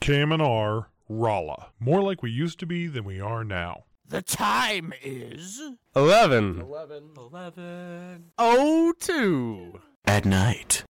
KMNR, Rolla. More like we used to be than we are now. The time is 11. 11:02 at night.